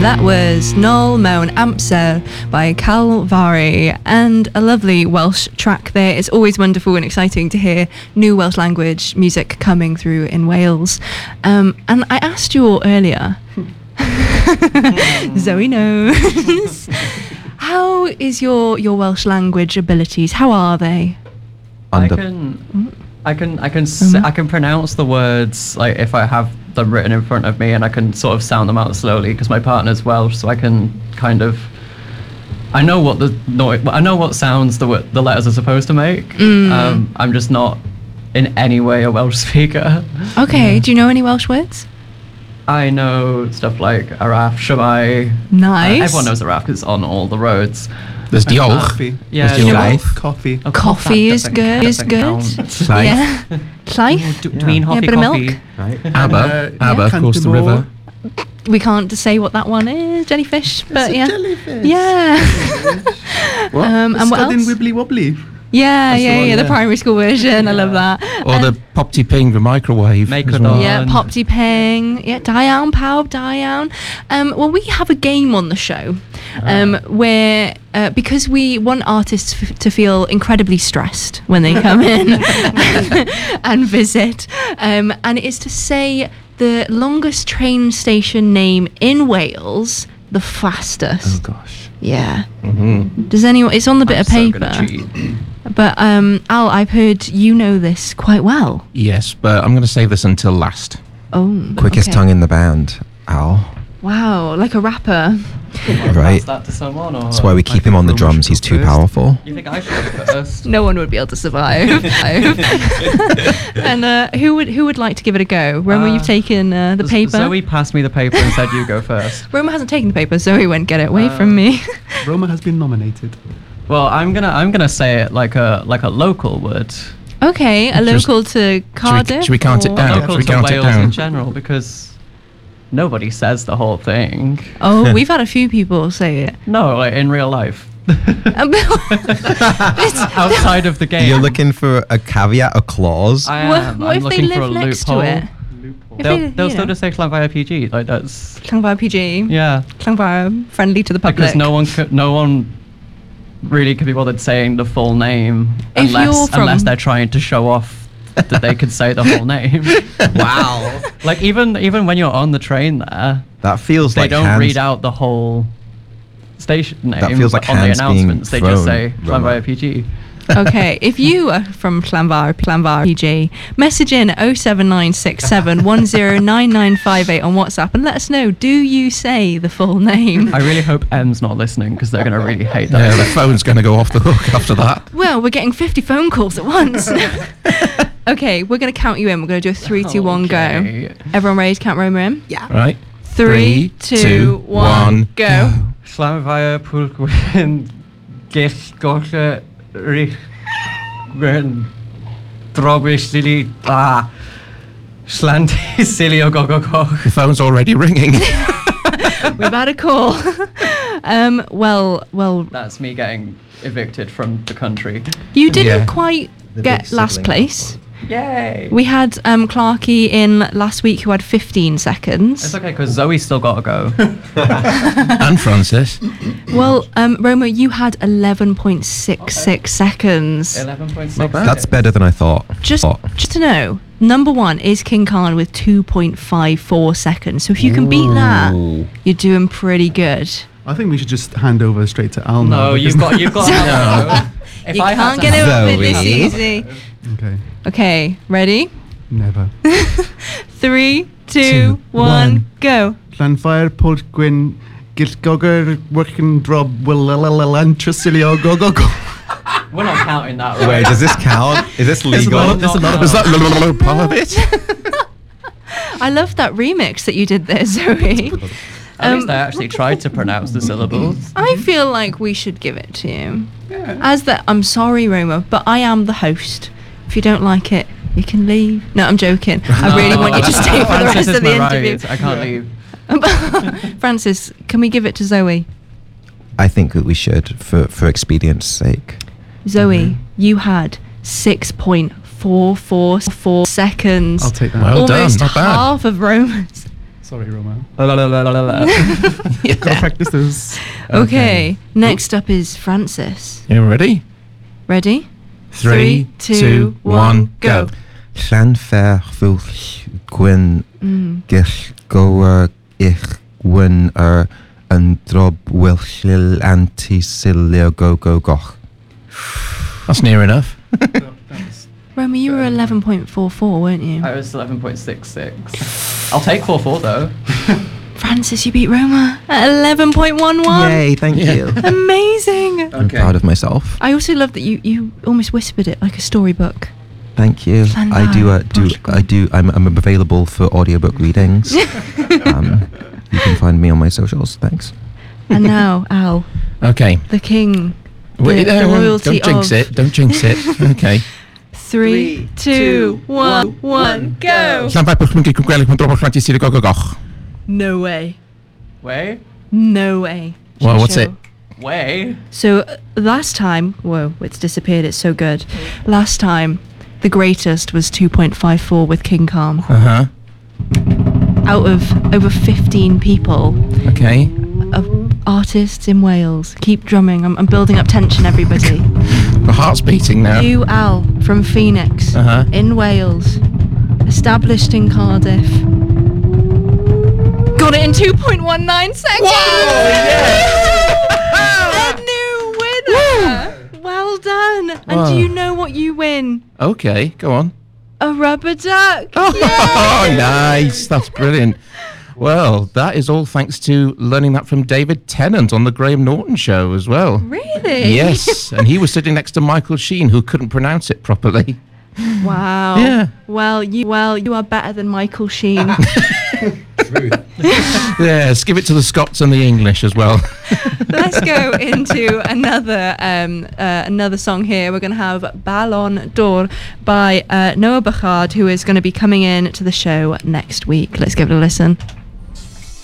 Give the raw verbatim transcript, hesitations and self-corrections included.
that was Null Mewn Amser by Calvary, and a lovely Welsh track there. It's always wonderful and exciting to hear new Welsh language music coming through in Wales. Um, and I asked you all earlier, Zoe knows, how is your, your Welsh language abilities? How are they? I can, I can, I can, Mm-hmm. I can pronounce the words like if I have them written in front of me, and I can sort of sound them out slowly because my partner's Welsh, so I can kind of, I know what the noise, I know what sounds the the letters are supposed to make. Mm. Um, I'm just not in any way a Welsh speaker. Okay, Yeah. do you know any Welsh words? I know stuff like Araf, Shwmai. Nice. Uh, everyone knows Araf because it's on all the roads. There's diolch. Coffee. Yeah, There's diolch. Coffee. Oh, Coffee that is doesn't- good, that is doesn't good. count. Yeah. Llaeth? Do, do we mean Yeah, coffee, bit of milk. coffee? Right. Uh, Aber, Aber, yeah. across the Cantamore. river. We can't say what that one is, jellyfish, but a yeah. jellyfish. Yeah. What? Um, and what Scudding else? wibbly wobbly. Yeah, That's the yeah, one, yeah, the yeah. primary school version. I love Yeah. that. Or Um, the Popty Ping, the microwave. Make as a well. dog. Yeah, on. Popty Ping. Yeah, Diane Pawb, Diane. Um, well, we have a game on the show um, where, uh, because we want artists f- to feel incredibly stressed when they come in and visit, um, and it's to say the longest train station name in Wales, the fastest. Oh, gosh. Yeah. Mm-hmm. Does anyone? It's on the bit I'm of so paper. gonna cheat. But um, Al, I've heard you know this quite well. Yes, but I'm going to save this until last. Oh, Quickest okay. tongue in the band, Al. Wow, like a rapper. Right. Pass that to someone, or That's why we keep him think on the Roma drums. should He's go too first. powerful. you think I should go first? No one would be able to survive. And uh, who would who would like to give it a go? Roma, Uh, you've taken uh, the Z- paper. Zoe passed me the paper and said you go first. Roma hasn't taken the paper. Zoe went get it away Uh, from me. Roma has been nominated. Well, I'm gonna I'm gonna say it like a like a local word. Okay, a Just- local to Cardiff. should we count it or- down? Local should we to count it Wales down? in general, because nobody says the whole thing. Oh, we've had a few people say it. No, like in real life. Um, It's- Outside of the game. You're looking for a caveat, a clause. I What- am. what I'm if they looking for a live next to loophole. it? If They'll, they- they'll you still know. just say Llanfair P G. Like that's Llanfair P G. yeah. Llanfair, friendly to the public. Because no one could, no one really could be bothered saying the full name If unless you're from- unless they're trying to show off that they could say the whole name. Wow. Like even even when you're on the train there, That feels they like don't hands, read out the whole station name. That feels like on the hands being announcements. They just thrown, say Roma. Llanfair P G. Okay, if you are from Llanfair, Llanfair P G, message in oh seven nine six seven one oh nine nine five eight on WhatsApp and let us know, do you say the full name? I really hope M's not listening because they're gonna really hate that. Yeah, the phone's going to go off the hook after that. Well, we're getting fifty phone calls at once. Okay, we're going to count you in. We're going to do a three, two, one, go. Okay. Everyone ready to count Roma in? Yeah. Right? Three, two, one, go. Llanfair Pwllgwyn Gellgolle Rich Gwen Drobys Lili Ah Slanty Silly o Gogo Goch. The phone's already ringing. We've had a call. um, well, well, That's me getting evicted from the country. you didn't Yeah. quite The get big last sibling. place. Yay! We had um, Clarkey in last week who had fifteen seconds. It's okay because Zoe's still got to go. And Francis. Well, um, Roma, you had eleven point six six seconds. Eleven point six. Not bad. That's better than I thought. Just, Thought. just to know, number one is King Khan with two point five four seconds. So if you can beat that, Ooh. you're doing pretty good. I think we should just hand over straight to Al now. No, because- you've got you've got. to have it. If you I had can't to get have over this Zoe. easy. Okay, Okay, ready? never. Three, two, Two, one, one. go. Llanfair Pwllgwyn Gillgogger Working Drob Willantrasilio Go Go Go. We're not counting that, right? Wait, does this count? Is this legal? not- There's a lot of- Is that part of it? I love that remix that you did there, Zoe. At least Um, I actually tried to pronounce the syllables. I feel like we should give it to you. As the, I'm sorry, Roma, but I am the host. If you don't like it, you can leave. No, I'm joking. I really want you to stay for the Francis rest is of the my interview. right. I can't leave. Francis, can we give it to Zoe? I think that we should, for, for expedience sake. Zoe, you had six point four four four seconds. I'll take that. Well done, Almost not bad. half of Roma's. Sorry, Roma. Yeah. Gotta practice those. Okay. Next up is Francis. You ready? Ready? Three, two, one, go. Llanfairfwll gwyn gill gower ich wyn er yn drob wilshil anti-silio go go goch. That's near enough. Roma, you were eleven point four four, weren't you? I was eleven point six six. I'll take four four though. Francis, you beat Roma at eleven point one one. Yay, thank Yeah. you. Amazing. I'm proud of myself. I also love that you, you almost whispered it like a storybook. Thank you. I do uh, do I do I'm I'm available for audiobook readings. um, you can find me on my socials. Thanks. And now, Al, Okay. the king, the, Wait, the uh, royalty don't jinx of it. Don't jinx it. Okay. three, two, one, one, go. Llanfairfwll gwyn gill gwely yn drob wilshil anti-silio go go goch. No way. Way? No way. Well, what's Show. it? Way? So uh, last time, whoa, it's disappeared. It's so good. Last time, the greatest was two point five four with King Khan. Uh huh. Out of over fifteen people, Okay. of artists in Wales. Keep drumming. I'm, I'm building up tension, everybody. My heart's beating now. You, Al, from Phoenix, Uh-huh. in Wales, established in Cardiff. Got it in two point one nine seconds! A new winner! Well done! And Wow. do you know what you win? Okay, go on. A rubber duck! Oh, nice. That's brilliant. Well, that is all thanks to learning that from David Tennant on the Graham Norton show as well. Really? Yes, and he was sitting next to Michael Sheen, who couldn't pronounce it properly. Wow. Yeah. Well, you well you are better than Michael Sheen. Yes, give it to the Scots and the English as well. Let's go into another um, uh, another song here. We're going to have Ballon d'Or by uh, Noah Bachard, who is going to be coming in to the show next week. Let's give it a listen.